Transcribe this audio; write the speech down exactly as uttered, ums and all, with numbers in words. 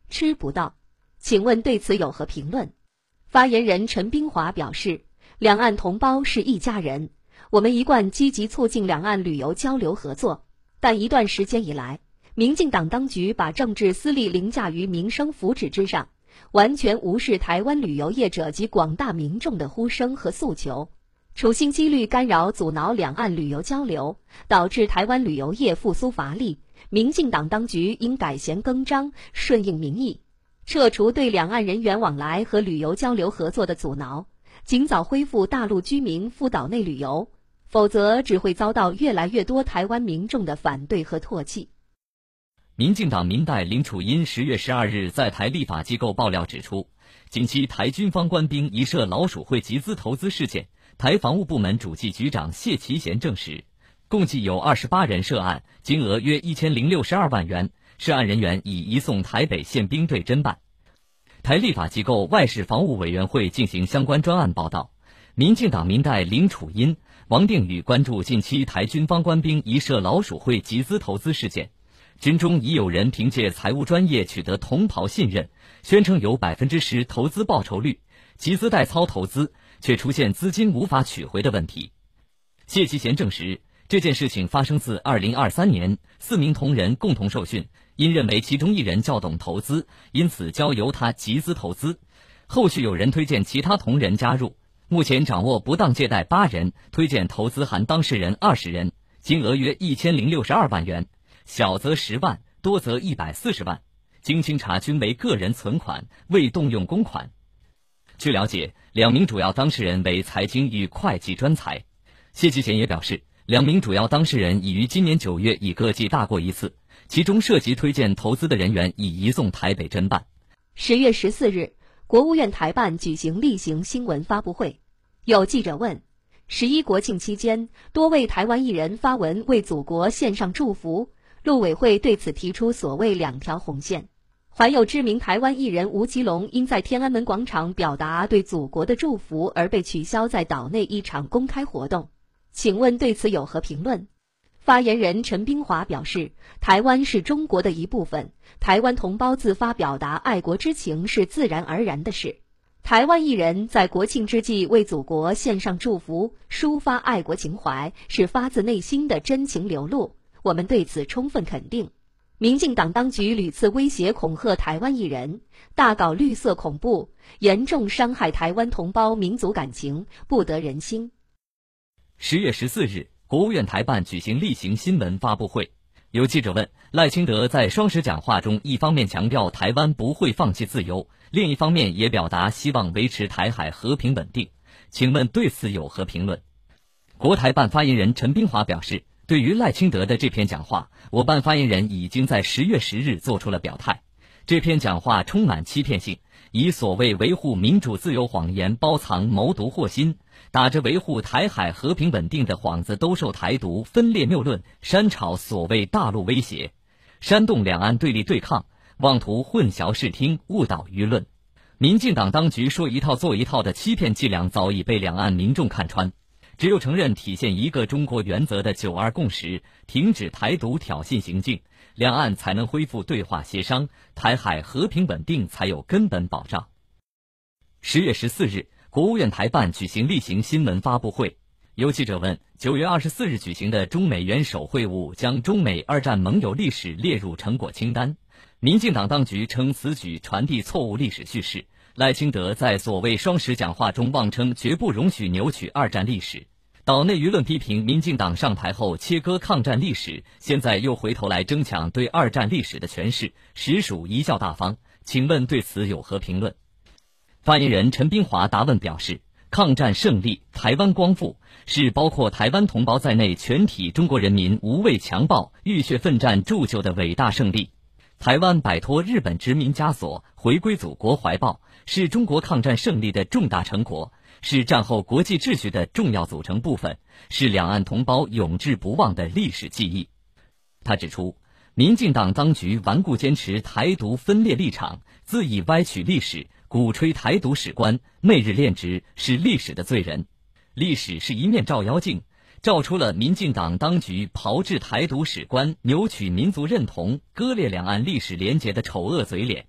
吃不到。请问对此有何评论？发言人陈冰华表示，两岸同胞是一家人，我们一贯积极促进两岸旅游交流合作，但一段时间以来，民进党当局把政治私利凌驾于民生福祉之上，完全无视台湾旅游业者及广大民众的呼声和诉求，处心积虑干扰阻挠两岸旅游交流，导致台湾旅游业复苏乏力。民进党当局应改弦更张，顺应民意，撤除对两岸人员往来和旅游交流合作的阻挠，尽早恢复大陆居民赴岛内旅游，否则只会遭到越来越多台湾民众的反对和唾弃。 民进党民代林楚茵十月十二日在台立法机构爆料指出，近期台军方官兵疑涉老鼠会集资投资事件，台防务部门主计局长谢其贤证实，共计有二十八人涉案，金额约一千零六十二万元，涉案人员已移送台北县兵队侦办。台立法机构外事防务委员会进行相关专案报道，民进党民代林楚茵、王定宇关注近期台军方官兵疑涉老鼠会集资投资事件，军中已有人凭借财务专业取得同袍信任，宣称有 百分之十 投资报酬率，集资代操投资，却出现资金无法取回的问题。谢其贤证实，这件事情发生自二零二三年，四名同仁共同受训，因认为其中一人较懂投资，因此交由他集资投资。后续有人推荐其他同仁加入，目前掌握不当借贷八人，推荐投资含当事人二十人，金额约一千零六十二万元，小则十万，多则一百四十万。经清查均为个人存款，未动用公款。据了解，两名主要当事人为财经与会计专才。谢其贤也表示，两名主要当事人已于今年九月已各记大过一次，其中涉及推荐投资的人员已移送台北侦办。 十月十四日，国务院台办举行例行新闻发布会，有记者问，十一国庆期间，多位台湾艺人发文为祖国献上祝福，陆委会对此提出所谓两条红线。还有知名台湾艺人吴奇隆因在天安门广场表达对祖国的祝福而被取消在岛内一场公开活动，请问对此有何评论？发言人陈冰华表示，台湾是中国的一部分，台湾同胞自发表达爱国之情是自然而然的事。台湾艺人在国庆之际为祖国献上祝福，抒发爱国情怀，是发自内心的真情流露，我们对此充分肯定。民进党当局屡次威胁恐吓台湾艺人，大搞绿色恐怖，严重伤害台湾同胞民族感情，不得人心。 十月十四日，国务院台办举行例行新闻发布会，有记者问，赖清德在双十讲话中一方面强调台湾不会放弃自由，另一方面也表达希望维持台海和平稳定，请问对此有何评论？国台办发言人陈冰华表示，对于赖清德的这篇讲话，我办发言人已经在十月十日做出了表态。这篇讲话充满欺骗性，以所谓维护民主自由谎言包藏谋独祸心，打着维护台海和平稳定的幌子兜售台独分裂谬论，煽炒所谓大陆威胁，煽动两岸对立对抗，妄图混淆视听，误导舆论。民进党当局说一套做一套的欺骗伎俩早已被两岸民众看穿，只有承认体现一个中国原则的九二共识，停止台独挑衅行径，两岸才能恢复对话协商，台海和平稳定才有根本保障。十月十四日，国务院台办举行例行新闻发布会，有记者问，九月二十四日举行的中美元首会晤将中美二战盟友历史列入成果清单，民进党当局称此举传递错误历史叙事，赖清德在所谓双十讲话中妄称绝不容许扭曲二战历史。岛内舆论批评民进党上台后切割抗战历史，现在又回头来争抢对二战历史的诠释，实属贻笑大方，请问对此有何评论？发言人陈冰华答问表示，抗战胜利，台湾光复，是包括台湾同胞在内全体中国人民无畏强暴、浴血奋战铸就的伟大胜利。台湾摆脱日本殖民枷锁，回归祖国怀抱，是中国抗战胜利的重大成果，是战后国际秩序的重要组成部分，是两岸同胞永志不忘的历史记忆。他指出，民进党当局顽固坚持台独分裂立场，恣意歪曲历史，鼓吹台独史观，媚日恋殖，是历史的罪人。历史是一面照妖镜，照出了民进党当局炮制台独史观、扭曲民族认同、割裂两岸历史连结的丑恶嘴脸。